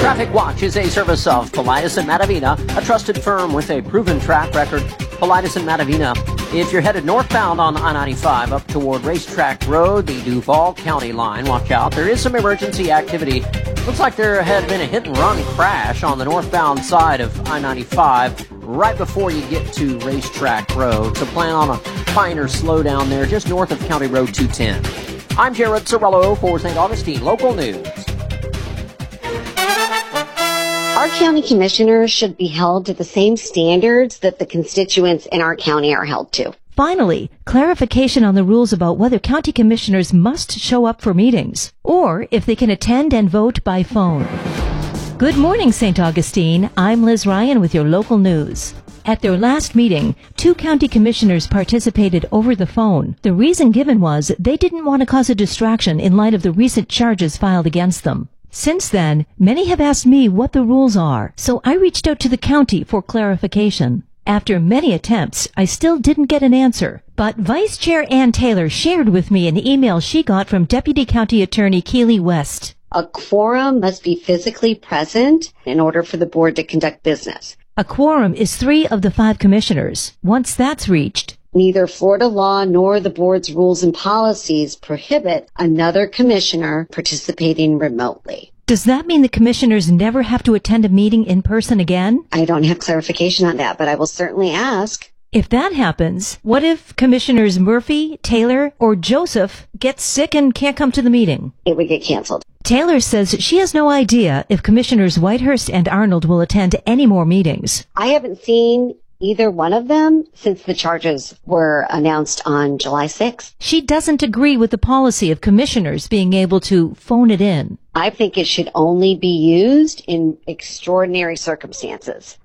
Traffic Watch is a service of Paulides and Matavina, a trusted firm with a proven track record. Paulides and Matavina. If you're headed northbound on I-95 up toward Racetrack Road, the Duval County line, watch out. There is some emergency activity. Looks like there had been a hit-and-run crash on the northbound side of I-95 right before you get to Racetrack Road. So plan on a minor slowdown there just north of County Road 210. I'm Jared Sorello for St. Augustine Local News. Our county commissioners should be held to the same standards that the constituents in our county are held to. Finally, clarification on the rules about whether county commissioners must show up for meetings, or if they can attend and vote by phone. Good morning, St. Augustine. I'm Liz Ryan with your local news. At their last meeting, 2 county commissioners participated over the phone. The reason given was they didn't want to cause a distraction in light of the recent charges filed against them. Since then, many have asked me what the rules are, so I reached out to the county for clarification. After many attempts, I still didn't get an answer, but Vice Chair Ann Taylor shared with me an email she got from Deputy County Attorney Keely West. A quorum must be physically present in order for the board to conduct business. A quorum is 3 of the 5 commissioners. Once that's reached, neither Florida law nor the board's rules and policies prohibit another commissioner participating remotely. Does that mean the commissioners never have to attend a meeting in person again? I don't have clarification on that, but I will certainly ask. If that happens, what if Commissioners Murphy, Taylor, or Joseph get sick and can't come to the meeting? It would get canceled. Taylor says she has no idea if Commissioners Whitehurst and Arnold will attend any more meetings. I haven't seen either one of them since the charges were announced on July 6th. She doesn't agree with the policy of commissioners being able to phone it in. I think it should only be used in extraordinary circumstances.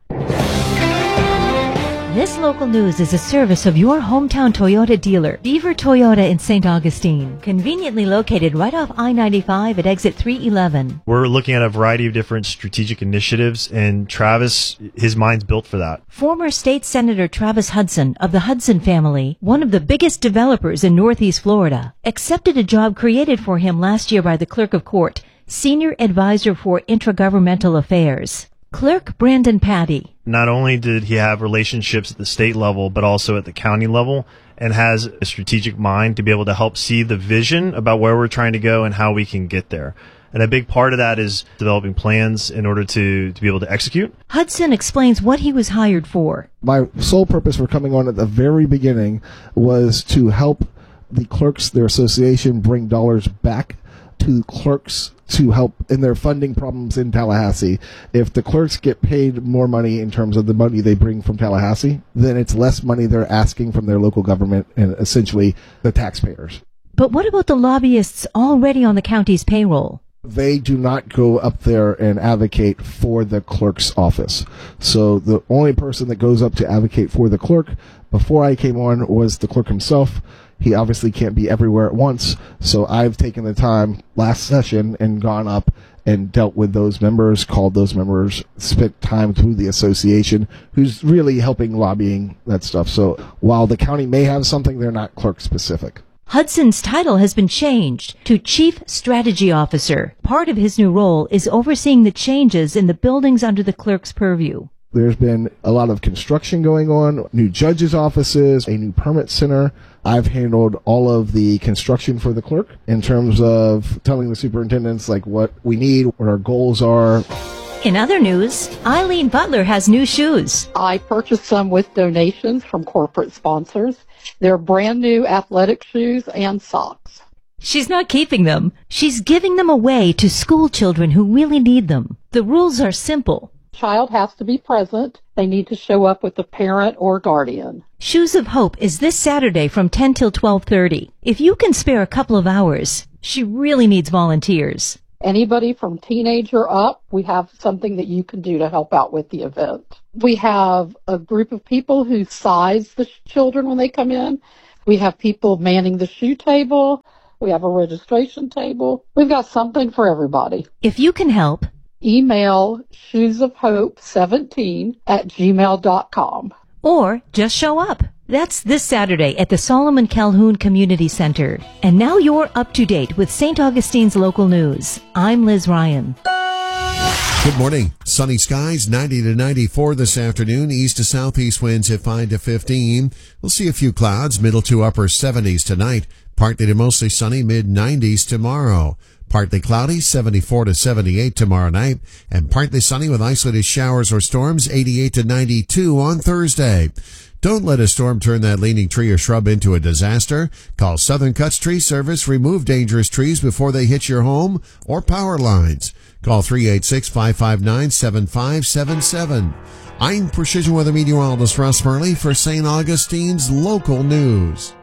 This local news is a service of your hometown Toyota dealer, Beaver Toyota in St. Augustine, conveniently located right off I-95 at exit 311. We're looking at a variety of different strategic initiatives, and Travis, his mind's built for that. Former State Senator Travis Hudson of the Hudson family, one of the biggest developers in Northeast Florida, accepted a job created for him last year by the Clerk of Court, Senior Advisor for Intragovernmental Affairs. Clerk Brandon Patty. Not only did he have relationships at the state level, but also at the county level, and has a strategic mind to be able to help see the vision about where we're trying to go and how we can get there. And a big part of that is developing plans in order to be able to execute. Hudson explains what he was hired for. My sole purpose for coming on at the very beginning was to help the clerks, their association, bring dollars back to clerks to help in their funding problems in Tallahassee. If the clerks get paid more money in terms of the money they bring from Tallahassee, then it's less money they're asking from their local government and essentially the taxpayers. But what about the lobbyists already on the county's payroll? They do not go up there and advocate for the clerk's office. So the only person that goes up to advocate for the clerk before I came on was the clerk himself. He obviously can't be everywhere at once, so I've taken the time last session and gone up and dealt with those members, called those members, spent time through the association, who's really helping lobbying that stuff. So while the county may have something, they're not clerk specific. Hudson's title has been changed to Chief Strategy Officer. Part of his new role is overseeing the changes in the buildings under the clerk's purview. There's been a lot of construction going on, new judges' offices, a new permit center. I've handled all of the construction for the clerk in terms of telling the superintendents like what we need, what our goals are. In other news, Eileen Butler has new shoes. I purchased some with donations from corporate sponsors. They're brand new athletic shoes and socks. She's not keeping them. She's giving them away to school children who really need them. The rules are simple. Child has to be present. They need to show up with a parent or guardian. Shoes of Hope is this Saturday from 10 till 12:30. If you can spare a couple of hours, she really needs volunteers. Anybody from teenager up, we have something that you can do to help out with the event. We have a group of people who size the children when they come in. We have people manning the shoe table. We have a registration table. We've got something for everybody. If you can help, email shoesofhope17@gmail.com. Or just show up. That's this Saturday at the Solomon Calhoun Community Center. And now you're up to date with St. Augustine's local news. I'm Liz Ryan. Good morning. Sunny skies, 90 to 94 this afternoon. East to southeast winds at 5 to 15. We'll see a few clouds, middle to upper 70s tonight. Partly to mostly sunny, mid 90s tomorrow. Partly cloudy, 74 to 78 tomorrow night. And partly sunny with isolated showers or storms, 88 to 92 on Thursday. Don't let a storm turn that leaning tree or shrub into a disaster. Call Southern Cuts Tree Service. Remove dangerous trees before they hit your home or power lines. Call 386-559-7577. I'm Precision Weather Meteorologist Russ Murley for St. Augustine's local news.